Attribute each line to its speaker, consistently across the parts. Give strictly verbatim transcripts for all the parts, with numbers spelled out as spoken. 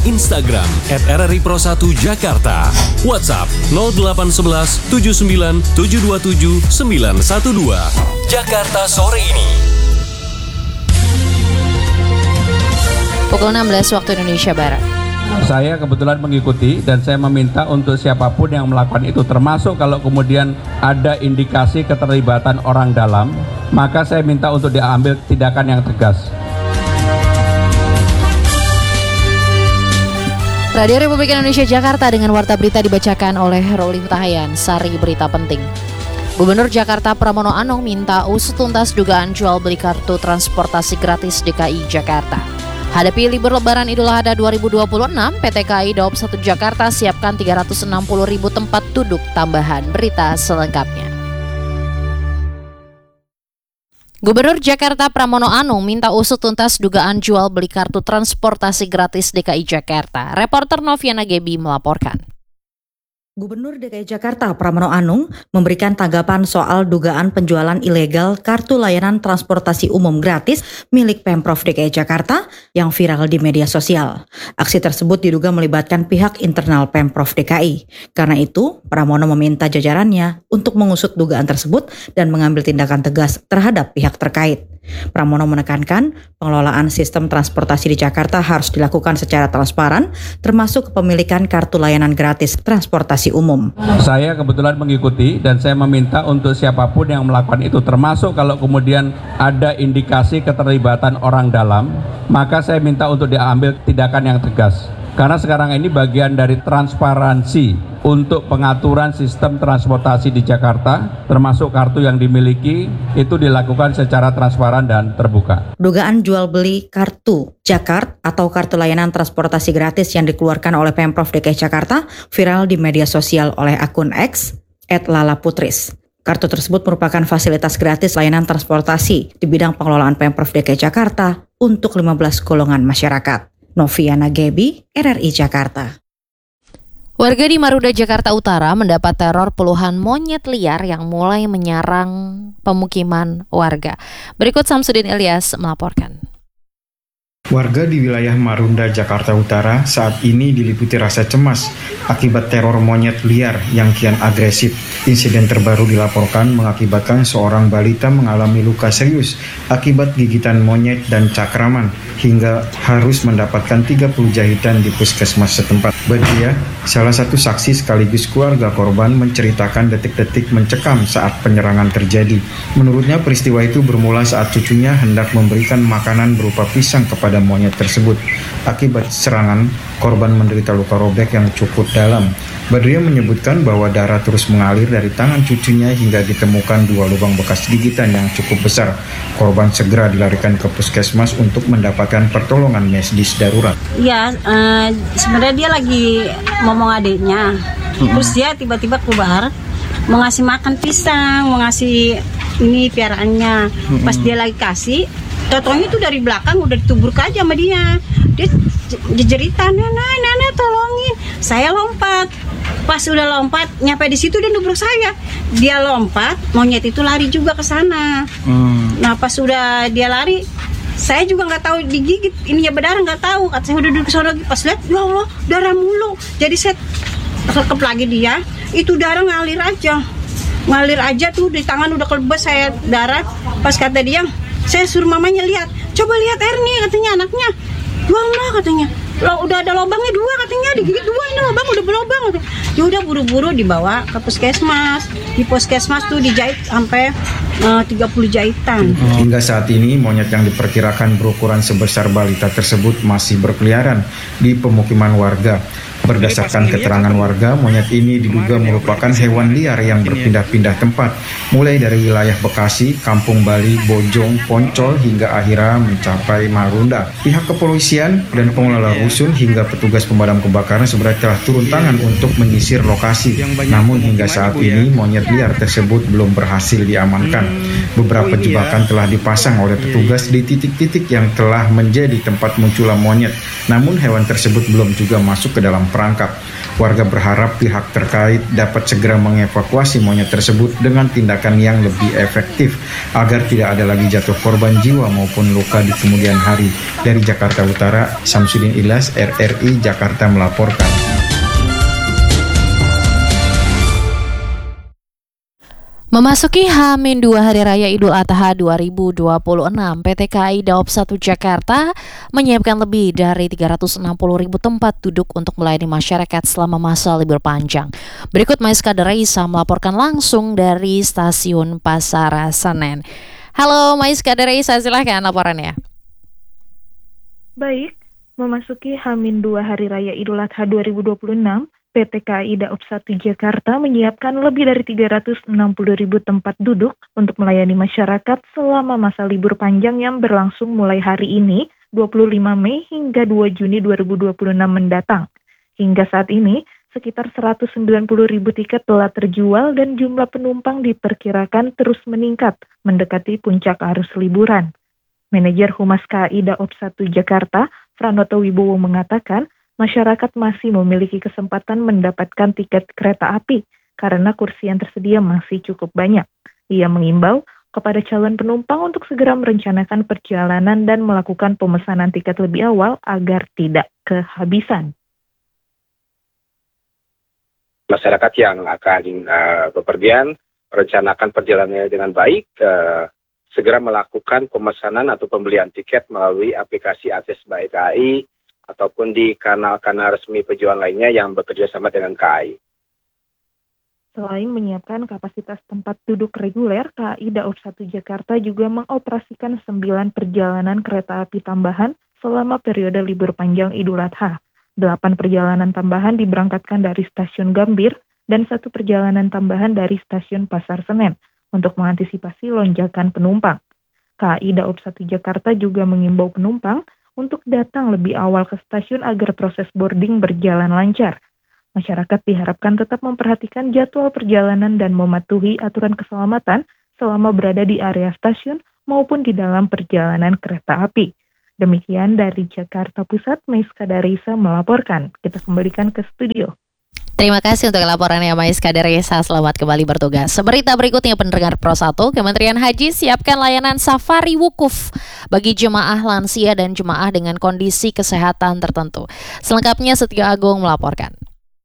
Speaker 1: Instagram et r r i pro satu Jakarta. WhatsApp nol delapan satu satu tujuh sembilan tujuh dua tujuh sembilan satu dua. Jakarta sore ini.
Speaker 2: Pukul enam belas waktu Indonesia Barat.
Speaker 3: Saya kebetulan mengikuti dan saya meminta untuk siapapun yang melakukan itu, termasuk kalau kemudian ada indikasi keterlibatan orang dalam, maka saya minta untuk diambil tindakan yang tegas.
Speaker 2: Radio Republik Indonesia Jakarta dengan warta berita dibacakan oleh Roli Hutahayan. Sari berita penting. Gubernur Jakarta Pramono Anung minta usut tuntas dugaan jual beli kartu transportasi gratis D K I Jakarta. Hadapi libur Lebaran Idul Adha dua ribu dua puluh enam, P T K A I Daob satu Jakarta siapkan tiga ratus enam puluh ribu tempat duduk tambahan. Berita selengkapnya. Gubernur Jakarta Pramono Anung minta usut tuntas dugaan jual beli kartu transportasi gratis D K I Jakarta. Reporter Noviana Gebi melaporkan.
Speaker 4: Gubernur D K I Jakarta Pramono Anung memberikan tanggapan soal dugaan penjualan ilegal kartu layanan transportasi umum gratis milik Pemprov D K I Jakarta yang viral di media sosial. Aksi tersebut diduga melibatkan pihak internal Pemprov D K I. Karena itu, Pramono meminta jajarannya untuk mengusut dugaan tersebut dan mengambil tindakan tegas terhadap pihak terkait. Pramono menekankan pengelolaan sistem transportasi di Jakarta harus dilakukan secara transparan, termasuk kepemilikan kartu layanan gratis transportasi umum.
Speaker 3: Saya kebetulan mengikuti dan saya meminta untuk siapapun yang melakukan itu, termasuk kalau kemudian ada indikasi keterlibatan orang dalam, maka saya minta untuk diambil tindakan yang tegas. Karena sekarang ini bagian dari transparansi untuk pengaturan sistem transportasi di Jakarta, termasuk kartu yang dimiliki, itu dilakukan secara transparan dan terbuka.
Speaker 4: Dugaan jual beli kartu Jakart atau kartu layanan transportasi gratis yang dikeluarkan oleh Pemprov D K I Jakarta viral di media sosial oleh akun X et lala putris. Kartu tersebut merupakan fasilitas gratis layanan transportasi di bidang pengelolaan Pemprov D K I Jakarta untuk lima belas golongan masyarakat. Noviana Gebi, R R I Jakarta.
Speaker 2: Warga di Marunda, Jakarta Utara mendapat teror puluhan monyet liar yang mulai menyerang pemukiman warga. Berikut Samsudin Ilyas melaporkan.
Speaker 5: Warga di wilayah Marunda, Jakarta Utara saat ini diliputi rasa cemas akibat teror monyet liar yang kian agresif. Insiden terbaru dilaporkan mengakibatkan seorang balita mengalami luka serius akibat gigitan monyet dan cakraman hingga harus mendapatkan tiga puluh jahitan di puskesmas setempat. Badia, salah satu saksi sekaligus keluarga korban, menceritakan detik-detik mencekam saat penyerangan terjadi. Menurutnya peristiwa itu bermula saat cucunya hendak memberikan makanan berupa pisang kepada monyet tersebut. Akibat serangan, korban menderita luka robek yang cukup dalam. Badria menyebutkan bahwa darah terus mengalir dari tangan cucunya hingga ditemukan dua lubang bekas gigitan yang cukup besar. Korban segera dilarikan ke puskesmas untuk mendapatkan pertolongan medis darurat.
Speaker 6: Iya, uh, sebenarnya dia lagi ngomong adiknya, mm-hmm. terus dia tiba-tiba keluar mau ngasih makan pisang, mau ngasih ini piaraannya. Mm-hmm. Pas dia lagi kasih, totonya itu dari belakang udah ditubruk aja sama dia. Dia jeritan, nenek, nenek tolongin. Saya lompat. Pas udah lompat, nyampe di situ dia nubruk saya. Dia lompat, monyet itu lari juga ke sana. Hmm. Nah pas udah dia lari, saya juga nggak tahu digigit, ininya berdarah nggak tahu. Kata saya udah duduk ke sana, pas lihat, ya Allah darah mulu. Jadi saya tekep lagi dia, itu darah ngalir aja, ngalir aja tuh di tangan udah kelebes saya darah. Pas kata dia, saya suruh mamanya lihat, coba lihat air nih katanya anaknya. Buang lah katanya. Lo udah ada lubangnya dua katanya, digigit dua ini lubang udah berlubang. Ya udah buru-buru dibawa ke puskesmas. Di puskesmas tuh dijahit sampai uh, tiga puluh jahitan.
Speaker 5: Hingga saat ini monyet yang diperkirakan berukuran sebesar balita tersebut masih berkeliaran di pemukiman warga. Berdasarkan keterangan warga, monyet ini diduga merupakan hewan liar yang berpindah-pindah tempat, mulai dari wilayah Bekasi, Kampung Bali, Bojong, Poncol, hingga akhirnya mencapai Marunda. Pihak kepolisian dan pengelola rusun hingga petugas pemadam kebakaran sebenarnya telah turun tangan untuk menyisir lokasi. Namun hingga saat ini, monyet liar tersebut belum berhasil diamankan. Beberapa jebakan telah dipasang oleh petugas di titik-titik yang telah menjadi tempat munculnya monyet. Namun hewan tersebut belum juga masuk ke dalam perangkap. Warga berharap pihak terkait dapat segera mengevakuasi monyet tersebut dengan tindakan yang lebih efektif agar tidak ada lagi jatuh korban jiwa maupun luka di kemudian hari. Dari Jakarta Utara, Samsudin Ilyas, R R I Jakarta melaporkan.
Speaker 2: Memasuki H minus dua Hari Raya Idul Adha dua ribu dua puluh enam, P T K A I Daop satu Jakarta menyiapkan lebih dari tiga ratus enam puluh ribu tempat duduk untuk melayani masyarakat selama masa libur panjang. Berikut Maiska Deraisa melaporkan langsung dari Stasiun Pasar Senen. Halo Maiska Deraisa, silahkan laporannya.
Speaker 7: Baik, memasuki H minus dua Hari Raya Idul Adha dua ribu dua puluh enam, P T K A I Daop satu Jakarta menyiapkan lebih dari tiga ratus enam puluh ribu tempat duduk untuk melayani masyarakat selama masa libur panjang yang berlangsung mulai hari ini, dua puluh lima Mei hingga dua Juni dua ribu dua puluh enam mendatang. Hingga saat ini, sekitar seratus sembilan puluh ribu tiket telah terjual dan jumlah penumpang diperkirakan terus meningkat mendekati puncak arus liburan. Manajer Humas K A I Daop satu Jakarta, Pranoto Wibowo mengatakan, masyarakat masih memiliki kesempatan mendapatkan tiket kereta api karena kursi yang tersedia masih cukup banyak. Ia mengimbau kepada calon penumpang untuk segera merencanakan perjalanan dan melakukan pemesanan tiket lebih awal agar tidak kehabisan.
Speaker 8: Masyarakat yang akan uh, bepergian, merencanakan perjalanannya dengan baik, uh, segera melakukan pemesanan atau pembelian tiket melalui aplikasi Akses by K A I, ataupun di kanal-kanal resmi penjualan lainnya yang bekerja sama dengan K A I.
Speaker 7: Selain menyiapkan kapasitas tempat duduk reguler, K A I Daop satu Jakarta juga mengoperasikan sembilan perjalanan kereta api tambahan selama periode libur panjang Idul Adha. Delapan perjalanan tambahan diberangkatkan dari Stasiun Gambir dan satu perjalanan tambahan dari Stasiun Pasar Senen untuk mengantisipasi lonjakan penumpang. K A I Daop satu Jakarta juga mengimbau penumpang untuk datang lebih awal ke stasiun agar proses boarding berjalan lancar. Masyarakat diharapkan tetap memperhatikan jadwal perjalanan dan mematuhi aturan keselamatan selama berada di area stasiun maupun di dalam perjalanan kereta api. Demikian dari Jakarta Pusat, Maiska Deraisa melaporkan. Kita kembalikan ke studio.
Speaker 2: Terima kasih untuk laporannya Maiska Deraisa, selamat kembali bertugas. Berita berikutnya pendengar Pro satu, Kementerian Haji siapkan layanan safari wukuf bagi jemaah lansia dan jemaah dengan kondisi kesehatan tertentu. Selengkapnya Setio Agung melaporkan.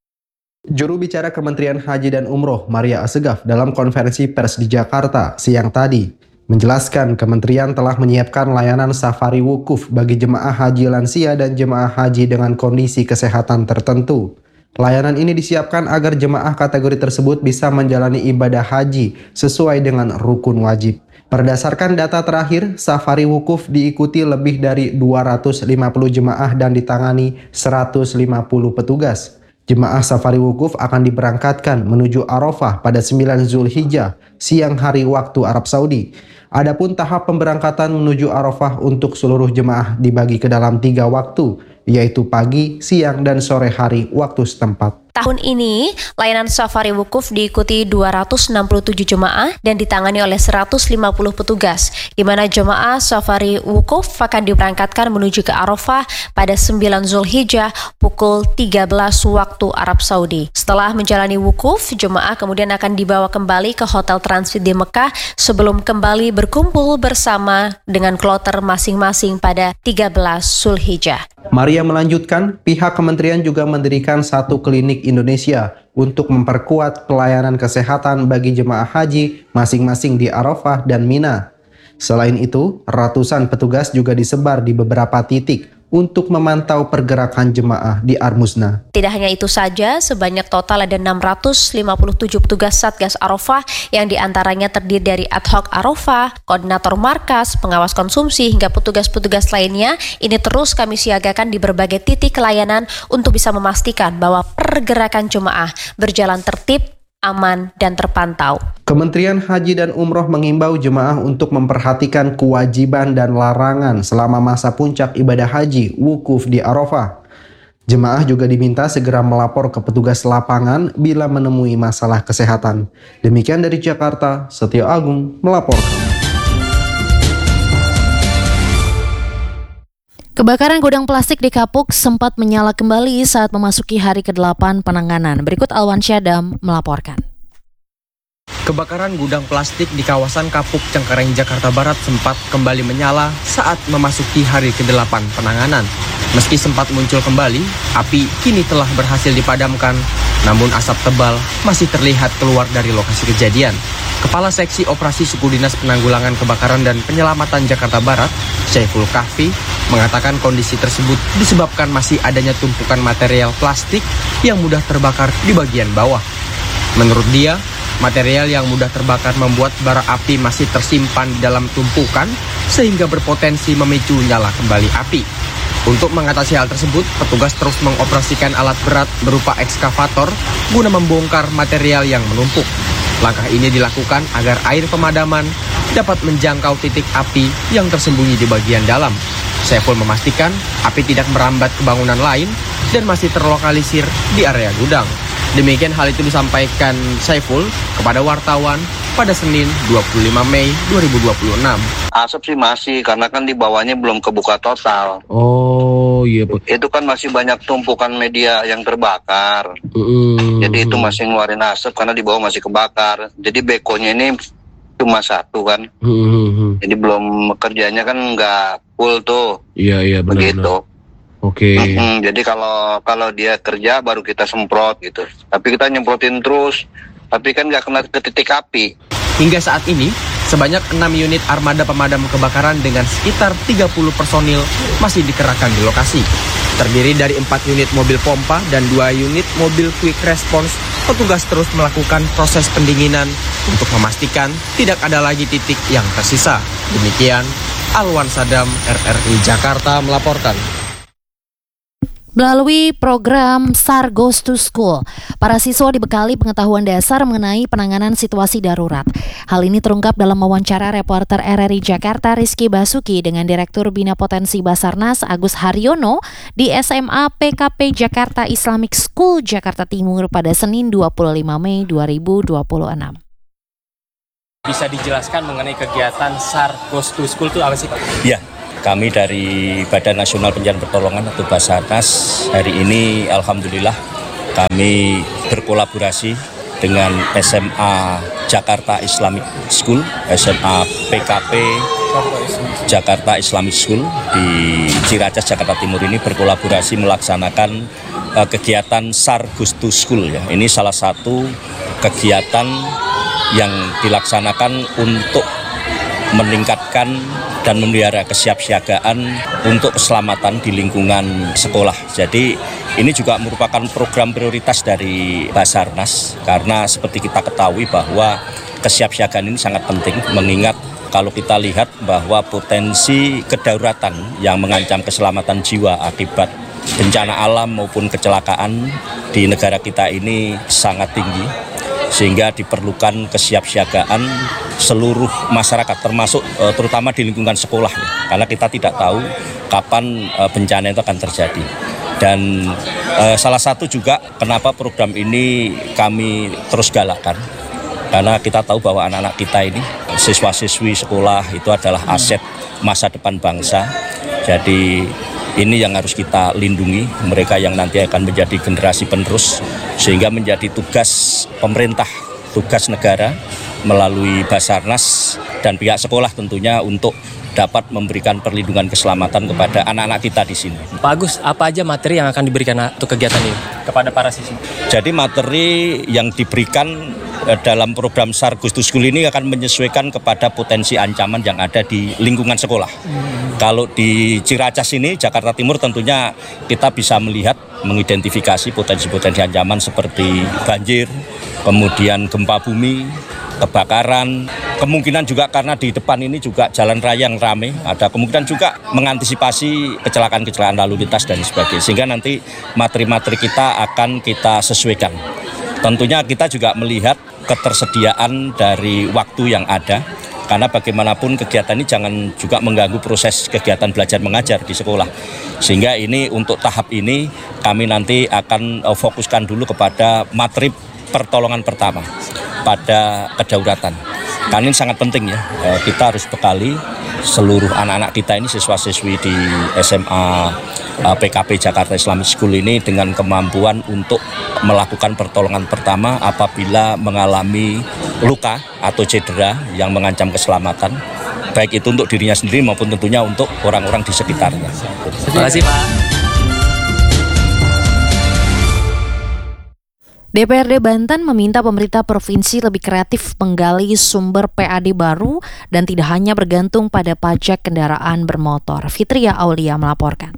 Speaker 9: Juru bicara Kementerian Haji dan Umroh Maria Assegaf dalam konferensi pers di Jakarta siang tadi menjelaskan kementerian telah menyiapkan layanan safari wukuf bagi jemaah haji lansia dan jemaah haji dengan kondisi kesehatan tertentu. Layanan ini disiapkan agar jemaah kategori tersebut bisa menjalani ibadah haji sesuai dengan rukun wajib. Berdasarkan data terakhir, safari wukuf diikuti lebih dari dua ratus lima puluh jemaah dan ditangani seratus lima puluh petugas. Jemaah safari wukuf akan diberangkatkan menuju Arafah pada sembilan Zulhijjah, siang hari waktu Arab Saudi. Adapun tahap pemberangkatan menuju Arafah untuk seluruh jemaah dibagi ke dalam tiga waktu, yaitu pagi, siang, dan sore hari waktu setempat.
Speaker 10: Tahun ini, layanan safari wukuf diikuti dua ratus enam puluh tujuh jemaah dan ditangani oleh seratus lima puluh petugas, di mana jemaah safari wukuf akan diberangkatkan menuju ke Arafah pada sembilan Zulhijjah pukul tiga belas waktu Arab Saudi. Setelah menjalani wukuf, jemaah kemudian akan dibawa kembali ke hotel transit di Mekah sebelum kembali berkumpul bersama dengan kloter masing-masing pada tiga belas Zulhijjah.
Speaker 9: Maria melanjutkan, pihak kementerian juga mendirikan satu klinik Indonesia untuk memperkuat pelayanan kesehatan bagi jemaah haji masing-masing di Arafah dan Mina. Selain itu, ratusan petugas juga disebar di beberapa titik untuk memantau pergerakan jemaah di Armuzna.
Speaker 10: Tidak hanya itu saja, sebanyak total ada enam ratus lima puluh tujuh petugas Satgas Arafah yang diantaranya terdiri dari ad hoc Arafah, koordinator markas, pengawas konsumsi, hingga petugas-petugas lainnya. Ini terus kami siagakan di berbagai titik layanan untuk bisa memastikan bahwa pergerakan jemaah berjalan tertib, aman, dan terpantau.
Speaker 9: Kementerian Haji dan Umroh mengimbau jemaah untuk memperhatikan kewajiban dan larangan selama masa puncak ibadah haji wukuf di Arafah. Jemaah juga diminta segera melapor ke petugas lapangan bila menemui masalah kesehatan. Demikian dari Jakarta, Setio Agung melaporkan.
Speaker 2: Kebakaran gudang plastik di Kapuk sempat menyala kembali saat memasuki hari kedelapan penanganan. Berikut Alwan Syadam melaporkan.
Speaker 11: Kebakaran gudang plastik di kawasan Kapuk, Cengkareng, Jakarta Barat sempat kembali menyala saat memasuki hari kedelapan penanganan. Meski sempat muncul kembali, api kini telah berhasil dipadamkan, namun asap tebal masih terlihat keluar dari lokasi kejadian. Kepala Seksi Operasi Suku Dinas Penanggulangan Kebakaran dan Penyelamatan Jakarta Barat, Syaiful Kahfi, mengatakan kondisi tersebut disebabkan masih adanya tumpukan material plastik yang mudah terbakar di bagian bawah. Menurut dia, material yang mudah terbakar membuat bara api masih tersimpan di dalam tumpukan sehingga berpotensi memicu nyala kembali api. Untuk mengatasi hal tersebut, petugas terus mengoperasikan alat berat berupa ekskavator guna membongkar material yang menumpuk. Langkah ini dilakukan agar air pemadaman dapat menjangkau titik api yang tersembunyi di bagian dalam. Saiful memastikan api tidak merambat ke bangunan lain dan masih terlokalisir di area gudang. Demikian hal itu disampaikan Saiful kepada wartawan pada Senin dua puluh lima Mei dua ribu dua puluh enam.
Speaker 12: Asap sih masih, karena kan di bawahnya belum kebuka total.
Speaker 11: Oh iya.
Speaker 12: Itu kan masih banyak tumpukan media yang terbakar.
Speaker 11: Mm.
Speaker 12: Jadi itu masih ngeluarin asap karena di bawah masih kebakar. Jadi bekonya ini cuma satu kan.
Speaker 11: Mm.
Speaker 12: Jadi belum kerjanya kan nggak full tuh.
Speaker 11: Iya iya benar.
Speaker 12: Begitu.
Speaker 11: Oke. Okay.
Speaker 12: Mm-hmm, jadi kalau kalau dia kerja baru kita semprot gitu. Tapi kita nyemprotin terus, tapi kan nggak kena ke titik api.
Speaker 11: Hingga saat ini, sebanyak enam unit armada pemadam kebakaran dengan sekitar tiga puluh personil masih dikerahkan di lokasi. Terdiri dari empat unit mobil pompa dan dua unit mobil quick response, petugas terus melakukan proses pendinginan untuk memastikan tidak ada lagi titik yang tersisa. Demikian, Alwan Sadam, R R I Jakarta melaporkan.
Speaker 2: Melalui program S A R Goes to School, para siswa dibekali pengetahuan dasar mengenai penanganan situasi darurat. Hal ini terungkap dalam wawancara reporter R R I Jakarta Rizky Basuki dengan Direktur Bina Potensi Basarnas Agus Haryono di S M A P K P Jakarta Islamic School Jakarta Timur pada Senin dua puluh lima Mei dua ribu dua puluh enam.
Speaker 13: Bisa dijelaskan mengenai kegiatan S A R Goes to School itu apa sih Pak?
Speaker 14: Ya. Kami dari Badan Nasional Pencarian Pertolongan atau Basarnas hari ini alhamdulillah kami berkolaborasi dengan S M A Jakarta Islamic School, S M A P K P Jakarta Islamic School di Ciracas, Jakarta Timur ini berkolaborasi melaksanakan uh, kegiatan S A R Goes to School ya. Ini salah satu kegiatan yang dilaksanakan untuk meningkatkan dan memelihara kesiapsiagaan untuk keselamatan di lingkungan sekolah. Jadi ini juga merupakan program prioritas dari Basarnas karena seperti kita ketahui bahwa kesiapsiagaan ini sangat penting mengingat kalau kita lihat bahwa potensi kedaruratan yang mengancam keselamatan jiwa akibat bencana alam maupun kecelakaan di negara kita ini sangat tinggi. Sehingga diperlukan kesiapsiagaan seluruh masyarakat termasuk uh, terutama di lingkungan sekolah ya. Karena kita tidak tahu kapan uh, bencana itu akan terjadi. Dan uh, salah satu juga kenapa program ini kami terus galakkan karena kita tahu bahwa anak-anak kita ini siswa-siswi sekolah itu adalah aset masa depan bangsa. Jadi ini yang harus kita lindungi, mereka yang nanti akan menjadi generasi penerus, sehingga menjadi tugas pemerintah, tugas negara melalui Basarnas dan pihak sekolah tentunya untuk dapat memberikan perlindungan keselamatan kepada anak-anak kita di sini.
Speaker 13: Pak Agus, apa aja materi yang akan diberikan untuk kegiatan ini kepada para siswa?
Speaker 14: Jadi materi yang diberikan dalam program S A R Goes to School ini akan menyesuaikan kepada potensi ancaman yang ada di lingkungan sekolah. Hmm. Kalau di Ciracas ini, Jakarta Timur tentunya kita bisa melihat, mengidentifikasi potensi-potensi ancaman seperti banjir, kemudian gempa bumi, kebakaran, kemungkinan juga karena di depan ini juga jalan raya yang ramai, ada kemungkinan juga mengantisipasi kecelakaan-kecelakaan lalu lintas dan sebagainya. Sehingga nanti materi-materi kita akan kita sesuaikan. Tentunya kita juga melihat ketersediaan dari waktu yang ada, karena bagaimanapun kegiatan ini jangan juga mengganggu proses kegiatan belajar mengajar di sekolah. Sehingga ini untuk tahap ini kami nanti akan fokuskan dulu kepada materi pertolongan pertama pada kedaruratan. Karena ini sangat penting ya, kita harus bekali seluruh anak-anak kita ini siswa-siswi di S M A P K P Jakarta Islamic School ini dengan kemampuan untuk melakukan pertolongan pertama apabila mengalami luka atau cedera yang mengancam keselamatan, baik itu untuk dirinya sendiri maupun tentunya untuk orang-orang di sekitarnya.
Speaker 11: Terima kasih Pak.
Speaker 2: D P R D Banten meminta pemerintah provinsi lebih kreatif menggali sumber P A D baru dan tidak hanya bergantung pada pajak kendaraan bermotor. Fitria Aulia melaporkan.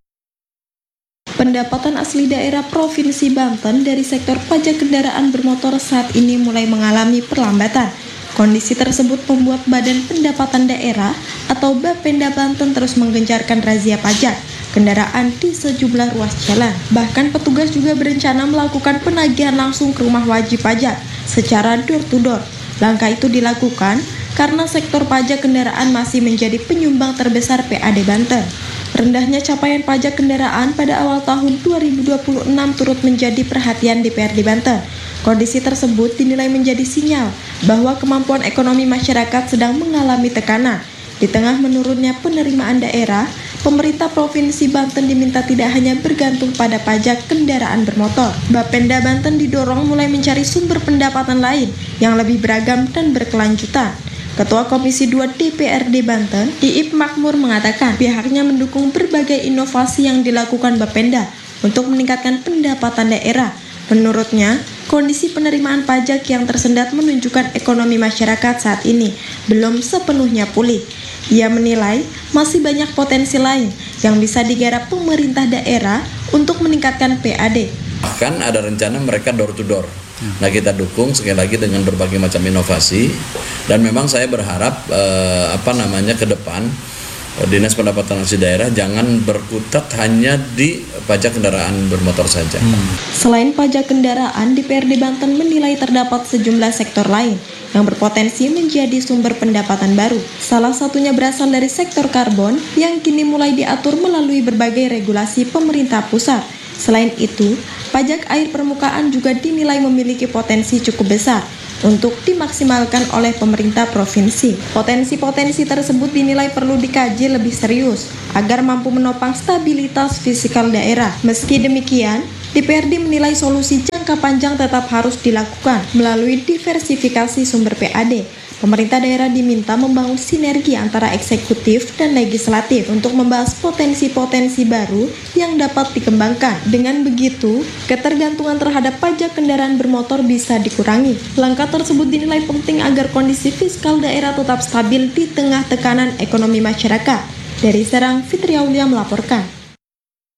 Speaker 15: Pendapatan asli daerah Provinsi Banten dari sektor pajak kendaraan bermotor saat ini mulai mengalami perlambatan. Kondisi tersebut membuat Badan Pendapatan Daerah atau Bapenda Banten terus menggencarkan razia pajak kendaraan di sejumlah ruas jalan. Bahkan petugas juga berencana melakukan penagihan langsung ke rumah wajib pajak secara door to door. Langkah itu dilakukan karena sektor pajak kendaraan masih menjadi penyumbang terbesar P A D Banten. Rendahnya capaian pajak kendaraan pada awal tahun dua ribu dua puluh enam turut menjadi perhatian D P R D Banten. Kondisi tersebut dinilai menjadi sinyal bahwa kemampuan ekonomi masyarakat sedang mengalami tekanan. Di tengah menurunnya penerimaan daerah, pemerintah Provinsi Banten diminta tidak hanya bergantung pada pajak kendaraan bermotor. Bapenda Banten didorong mulai mencari sumber pendapatan lain yang lebih beragam dan berkelanjutan. Ketua Komisi dua D P R D Banten, Iip Makmur mengatakan pihaknya mendukung berbagai inovasi yang dilakukan Bapenda untuk meningkatkan pendapatan daerah. Menurutnya, kondisi penerimaan pajak yang tersendat menunjukkan ekonomi masyarakat saat ini belum sepenuhnya pulih. Ia menilai masih banyak potensi lain yang bisa digarap pemerintah daerah untuk meningkatkan P A D.
Speaker 16: Bahkan ada rencana mereka door to door. Nah, kita dukung sekali lagi dengan berbagai macam inovasi, dan memang saya berharap eh, apa namanya ke depan Dinas Pendapatan Asli Daerah jangan berkutat hanya di pajak kendaraan bermotor saja. Hmm.
Speaker 15: Selain pajak kendaraan, D P R D Banten menilai terdapat sejumlah sektor lain yang berpotensi menjadi sumber pendapatan baru. Salah satunya berasal dari sektor karbon yang kini mulai diatur melalui berbagai regulasi pemerintah pusat. Selain itu, pajak air permukaan juga dinilai memiliki potensi cukup besar untuk dimaksimalkan oleh pemerintah provinsi. Potensi-potensi tersebut dinilai perlu dikaji lebih serius agar mampu menopang stabilitas fiskal daerah. Meski demikian, D P R D menilai solusi jangka panjang tetap harus dilakukan melalui diversifikasi sumber P A D. Pemerintah daerah diminta membangun sinergi antara eksekutif dan legislatif untuk membahas potensi-potensi baru yang dapat dikembangkan. Dengan begitu, ketergantungan terhadap pajak kendaraan bermotor bisa dikurangi. Langkah tersebut dinilai penting agar kondisi fiskal daerah tetap stabil di tengah tekanan ekonomi masyarakat. Dari Serang, Fitri Aulia melaporkan.